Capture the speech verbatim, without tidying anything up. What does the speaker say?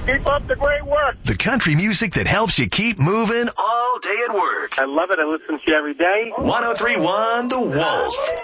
Keep up the great work. The country music that helps you keep moving all day at work. I love it. I listen to you every day. one oh three point one The Wolf.